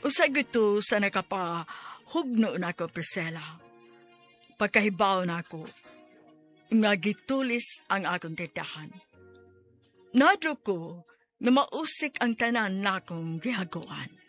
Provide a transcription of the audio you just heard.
Usag ito sa nakapahugno na ko, Priscilla. Pagkahibaw na ako, nga gitulis ang akong titahan. Nadro ko na mausik ang tanan na akong gihaguan.